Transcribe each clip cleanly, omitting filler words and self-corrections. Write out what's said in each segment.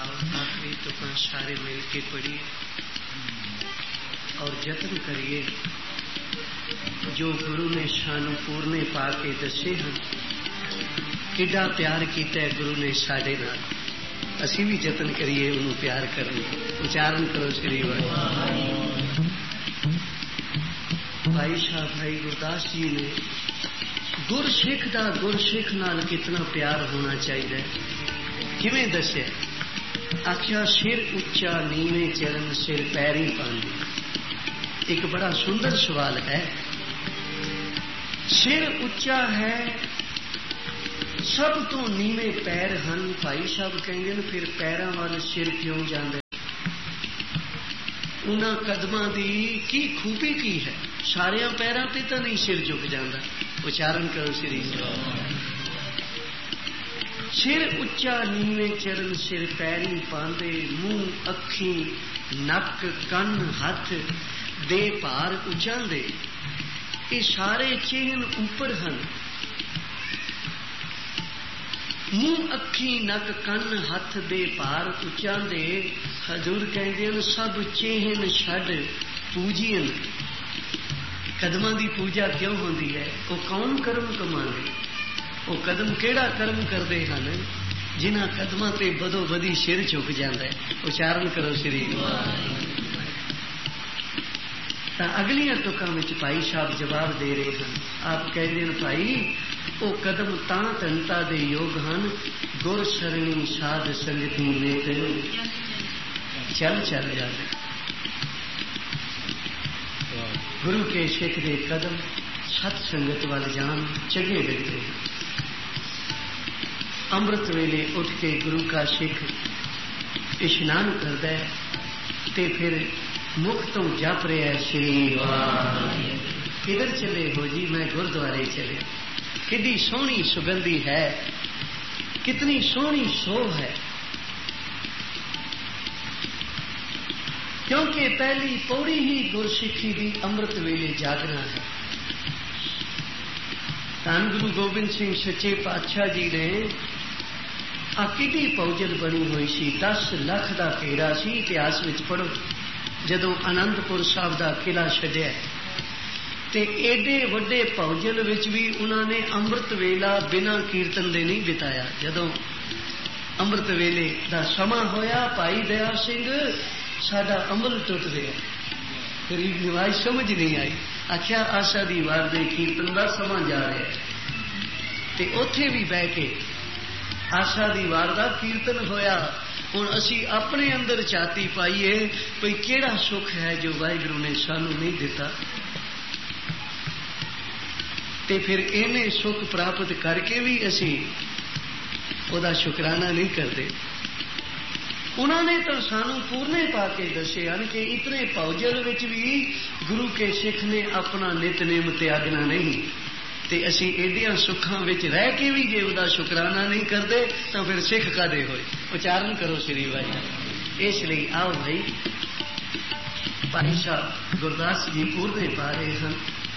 आखिरी तुक सारे मिल के पढ़िए और जतन करिए जो गुरु ने शानू पूरने पा के दसे हैं किड्डा प्यार किया गुरु ने साडे नाल असी भी जतन करिए उन्होंने प्यार करने उच्चारण करो श्री भाई शाह भाई गुरदास जी ने गुरसिख दा गुरसिख नाल कितना प्यार होना चाहिए किवें दस्या आख्या सिर उच्चा नीवे चरण सिर पैरी पांदे एक बड़ा सुंदर सवाल है सिर उच्चा है सब तो नीवे पैर हन भाई साहब कहेंगे फिर पैरों वाल सिर क्यों जांदे उन्हां कदमां दी की खूबी की है सारिया पैरों ते तो नहीं सिर झुक जाता उच्चारण करो श्री सिर उच्चा नीवे चरण सिर पैरी पांदे मुंह अखी नक कन हथ दे भार उचांदे ये सारे चिन्ह ऊपर हैं मुंह अखी नक कन हथ दे भार उचांदे हजूर कहते सब चिन्ह छड़ पूजियन कदमां दी पूजा क्यों होती है वो कौन कर्म कमांदे वो कदम केड़ा कर्म करते हैं जिन्हां कदमां ते बदो बदी सिर झुक जाता है उच्चारण करो श्री अगलियां तुकां विच भाई साहब जवाब दे रहे हैं आप कहते हैं भाई वो कदम तां धनता दे योग हैं गुर सरणी साध संगति नेत चल चल जाते गुरु के सिख दे कदम सत संगत वाल जान चंगे लगते हैं अमृत वेले उठ के गुरु का सिख इशनान करता है ते फिर मुख तो जप रहा है श्री किधर चले हो जी मैं गुरुद्वारे चले कितनी सोहनी सुगंधी है कितनी सोहनी शोभ है क्योंकि पहली पौड़ी ही गुरसिखी की अमृत वेले जागना है धन गुरु गोबिंद सिंह सच्चे पातशाह जी ने आ किड्डी पौजल बनी हुई सी 10 लाख का घेरा सी इतिहास में पढ़ो जदों आनंदपुर साहब का किला छड्या ते एडे वड्डे पौजल विच भी उन्होंने अमृत वेला बिना कीर्तन दे नहीं बिताया जदों अमृत वेले का समा होया भाई दया सिंह साडा अमल टुट गया गरीब निवाज समझ नहीं आई आख्या आशा दी वार दे कीर्तन का समा जा रहा है ते ओथे भी बह के आशा दी वार दा कीर्तन होया हुण असी अपने अंदर छाती पाईए कोई केड़ा सुख है जो वाहिगुरु ने सानू नहीं दिता ते फिर इन्हें सुख प्राप्त करके भी असी ओदा शुकराना नहीं करते उन्होंने तो सानू पूरने पाके दसे हैं कि इतने पौजल विच भी गुरु के सिख ने अपना नितनेम त्यागना नहीं ते असी एडिया सुखां विच रह के भी जे उदा शुकराना नहीं करते तो फिर सिख कादे होए उच्चारण करो श्री भाई इसलिए आओ भाई भाई साहब गुरदास जी पूरने पा रहे हैं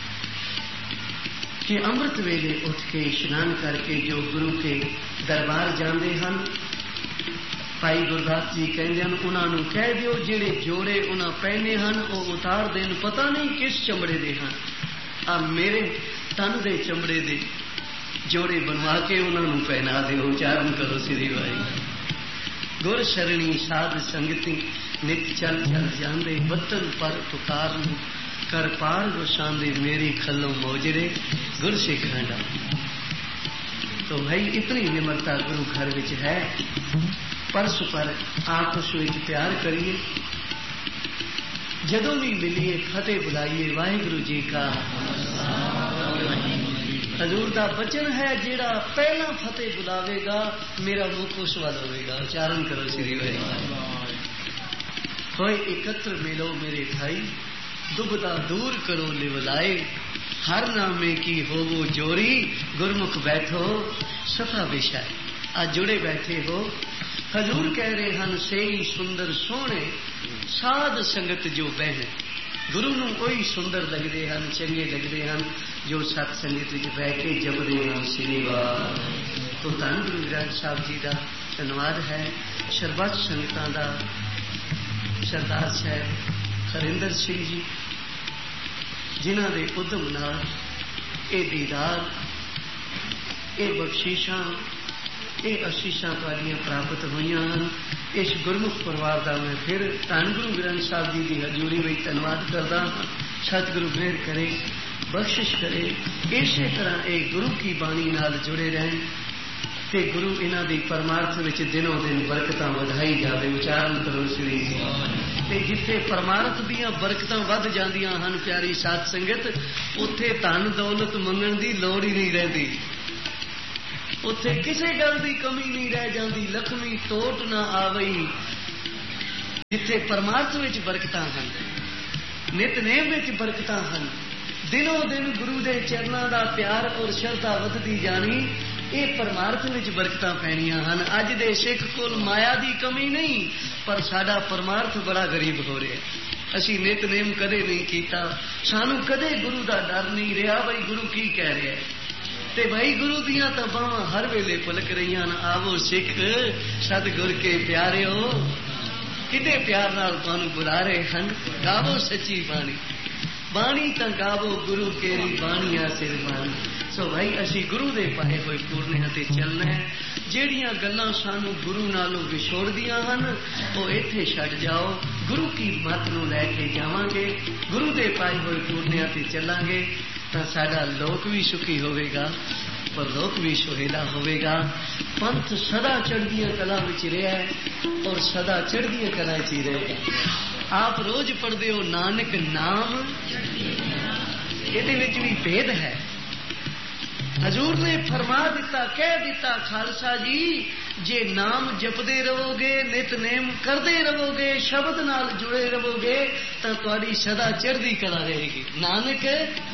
कि अमृत वेले उठ के स्नान करके जो गुरु के दरबार जाते हैं भाई गुरदास जी कहते हैं उन्होंने कह दियो जेड़े जोड़े उन्हें पहने हैं वो उतार देन पता नहीं किस चमड़े दे हैं आ मेरे तन दे चमड़े दे जोड़े बनवा के उन्होंने पहना दे उच्चारण करो श्री भाई गुर शरणी साध संगति नित चल चल जांदे वतन पर पुकार कर पार गुसांदे मेरी खलो मोजरे गुर सिखांडा तो भाई इतनी निम्रता गुरु घर विच है परस्पर आपस में प्यार करिए जदों भी मिलिए फतेह बुलाइए वाहिगुरु जी का हजूर का वचन है जेड़ा पहला फतेह बुलावेगा मेरा मुख उस वाल होगा उच्चारण करो श्री भाई कोई एकत्र मिलो मेरे भाई दुबदा दूर करो लिवलाए हर नामे की हो वो जोरी गुरमुख बैठो सफा विषय आज जुड़े बैठे हो हजूर कह रहे हैं सेई सुंदर सोहने साध संगत जो बहने गुरु नूं कोई सुंदर लगते हैं चंगे लगते हैं जो सत संगत विच बह के जपदे हैं श्री वाह तो धन गुरु ग्रंथ साहब जी का ਧੰਨਵਾਦ ਹੈ ਸਰਬੱਤ ਸੰਗਤਾਂ ਦਾ। ਸਰਦਾਰ ਸਾਹਿਬ ਹਰਿੰਦਰ ਸਿੰਘ ਜੀ ਜਿਨ੍ਹਾਂ ਦੇ ਉਦਮ ਨਾਲ ਇਹ ਦੀਦਾਰ, ਇਹ ਬਖਸ਼ਿਸ਼ਾਂ, ਇਹ ਅਸੀਸਾਂ ਤੁਹਾਡੀਆਂ ਪ੍ਰਾਪਤ ਹੋਈਆਂ ਹਨ। ਇਸ ਗੁਰਮੁਖ ਪਰਿਵਾਰ ਦਾ ਮੈਂ ਫਿਰ ਧੰਨ ਗੁਰੂ ਗ੍ਰੰਥ ਸਾਹਿਬ ਜੀ ਦੀ ਹਜ਼ੂਰੀ ਵਿੱਚ ਧੰਨਵਾਦ ਕਰਦਾ ਹਾਂ। ਸਤਿਗੁਰੂ ਮਿਹਰ ਕਰੇ, ਬਖਸ਼ਿਸ਼ ਕਰੇ, ਇਸੇ ਤਰ੍ਹਾਂ ਇਹ ਗੁਰੂ ਕੀ ਬਾਣੀ ਨਾਲ ਜੁੜੇ ਰਹਿਣ ਤੇ ਗੁਰੂ ਇਹਨਾਂ ਦੀ ਪਰਮਾਰਥ ਵਿੱਚ ਦਿਨੋਂ ਦਿਨ ਬਰਕਤਾਂ ਵਧਾਈ ਜਾਵੇ। ਉਚਾਰਨ ਕਰੋ ਸ੍ਰੀ ਤੇ ਜਿੱਥੇ ਪਰਮਾਰਥ ਦੀਆਂ ਬਰਕਤਾਂ ਵੱਧ ਜਾਂਦੀਆਂ ਹਨ ਪਿਆਰੀ ਸਾਧ ਸੰਗਤ, ਉੱਥੇ ਧਨ ਦੌਲਤ ਮੰਗਣ ਦੀ ਲੋੜ ਹੀ ਨਹੀਂ ਰਹਿੰਦੀ, ਉੱਥੇ ਕਿਸੇ ਗੱਲ ਦੀ ਕਮੀ ਨਹੀਂ ਰਹਿ ਜਾਂਦੀ, ਲక్ష్ਮੀ ਟੋਟ ਨਾ ਆਵਈ। ਜਿੱਥੇ ਪਰਮਾਰਥ ਵਿੱਚ ਬਰਕਤਾਂ ਹਨ, ਨਿਤਨੇਮ ਵਿੱਚ ਬਰਕਤਾਂ ਹਨ, ਦਿਨੋਂ ਦਿਨ ਗੁਰੂ ਦੇ ਚਰਨਾਂ ਦਾ ਪਿਆਰ ਔਰ ਸ਼ਰਧਾ ਵੱਧਦੀ ਜਾਣੀ, ਇਹ ਪਰਮਾਰਥ ਵਿੱਚ ਬਰਕਤਾਂ ਪੈਣੀਆਂ ਹਨ। ਅੱਜ ਦੇ ਸਿੱਖ ਕੋਲ ਮਾਇਆ ਦੀ ਕਮੀ ਨਹੀਂ, ਪਰ ਸਾਡਾ ਪਰਮਾਰਥ ਬੜਾ ਗਰੀਬ ਹੋ ਰਿਹਾ। ਅਸੀਂ ਨਿਤਨੇਮ ਕਦੇ ਨਹੀਂ ਕੀਤਾ, ਸਾਨੂੰ ਕਦੇ ਗੁਰੂ ਦਾ ਡਰ ਨਹੀਂ ਰਿਹਾ ਬਈ ਗੁਰੂ ਕੀ ਕਹਿ ਰਿਹਾ, ਤੇ ਭਾਈ ਗੁਰੂ ਦੀਆਂ ਤਾਂ ਬਾਹਾਂ ਹਰ ਵੇਲੇ ਪਲਕ ਰਹੀਆਂ ਹਨ। ਆਵੋ ਸਿੱਖ ਸਤਿਗੁਰ ਕੇ ਪਿਆਰਿਓ, ਕਿਤੇ ਪਿਆਰ ਨਾਲ ਤੁਹਾਨੂੰ ਬੁਲਾ ਰਹੇ ਹਨ। ਗਾਵੋ ਸੱਚੀ ਬਾਣੀ, ਬਾਣੀ ਤਾਂ ਗਾਵੋ ਗੁਰੂ ਕੇਰੀ ਬਾਣੀਆਂ ਸਿਰ ਬਾਣੀ। ਸੋ ਭਾਈ ਅਸੀਂ ਗੁਰੂ ਦੇ ਪਾਏ ਹੋਏ ਪੂਰਨਿਆਂ ਤੇ ਚੱਲਣਾ ਹੈ। ਜਿਹੜੀਆਂ ਗੱਲਾਂ ਸਾਨੂੰ ਗੁਰੂ ਨਾਲੋਂ ਵਿਛੋੜਦੀਆਂ ਹਨ ਉਹ ਇੱਥੇ ਛੱਡ ਜਾਓ, ਗੁਰੂ ਕੀ ਮੱਤ ਨੂੰ ਲੈ ਕੇ ਜਾਵਾਂਗੇ, ਗੁਰੂ ਦੇ ਪਾਏ ਹੋਏ ਪੂਰਨਿਆਂ ਤੇ ਚੱਲਾਂਗੇ ਤਾਂ ਸਾਡਾ ਲੋਕ ਵੀ ਸੁਖੀ ਹੋਵੇਗਾ, ਪਰਲੋਕ ਵੀ ਸੁਹੇਲਾ ਹੋਵੇਗਾ। ਪੰਥ ਸਦਾ ਚੜ੍ਹਦੀਆਂ ਕਲਾ ਵਿੱਚ ਰਿਹਾ ਹੈ ਔਰ ਸਦਾ ਚੜ੍ਹਦੀਆਂ ਕਲਾ ਵਿੱਚ ਹੀ ਰਹੇਗਾ। ਆਪ ਰੋਜ਼ ਪੜ੍ਹਦੇ ਹੋ ਨਾਨਕ ਨਾਮ, ਇਹਦੇ ਵਿੱਚ ਵੀ ਭੇਦ ਹੈ। ਹਜ਼ੂਰ ਨੇ ਫਰਮਾ ਦਿੱਤਾ, ਕਹਿ ਦਿੱਤਾ ਖਾਲਸਾ ਜੀ, ਜੇ ਨਾਮ ਜਪਦੇ ਰਹੋਗੇ, ਨਿਤਨੇਮ ਕਰਦੇ ਰਹੋਗੇ, ਸ਼ਬਦ ਨਾਲ ਜੁੜੇ ਰਹੋਗੇ ਤਾਂ ਤੁਹਾਡੀ ਸਦਾ ਚੜ੍ਹਦੀ ਕਲਾ ਰਹੇਗੀ। ਨਾਨਕ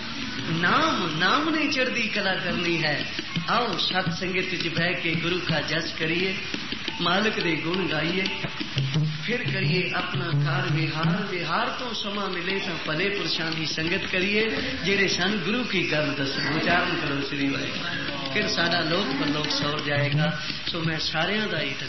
ਨਾਮ ਨੇ ਚੜ੍ਹਦੀ ਕਲਾ ਕਰਨੀ ਹੈ। ਆਓ ਸਤ ਸੰਗਤ ਵਿੱਚ ਬਹਿ ਕੇ ਗੁਰੂ ਕਾ ਜਸ ਕਰੀਏ, ਮਾਲਕ ਦੇ ਗੁਣ ਗਾਈਏ, ਫਿਰ ਕਰੀਏ ਆਪਣਾ ਕਾਰ ਵਿਹਾਰ। ਵਿਹਾਰ ਤੋਂ ਸਮਾਂ ਮਿਲੇ ਤਾਂ ਭਲੇ ਪੁਰਸ਼ਾਂ ਦੀ ਸੰਗਤ ਕਰੀਏ ਜਿਹੜੇ ਸਾਨੂੰ ਗੁਰੂ ਕੀ ਗੱਲ ਦੱਸਣ। ਉਚਾਰਨ ਕਰੋ ਸ੍ਰੀ ਵਾਹਿਗੁਰੂ, ਫਿਰ ਸਾਡਾ ਲੋਕ ਪਰਲੋਕ ਸੌਰ ਜਾਏਗਾ। ਸੋ ਮੈਂ ਸਾਰਿਆਂ ਦਾ ਹੀ